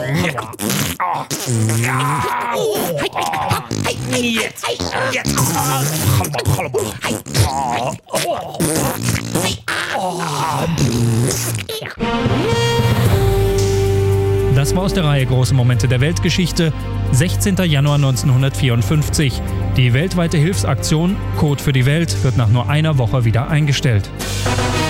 Das war aus der Reihe Große Momente der Weltgeschichte, 16. Januar 1954. Die weltweite Hilfsaktion Code für die Welt wird nach nur einer Woche wieder eingestellt.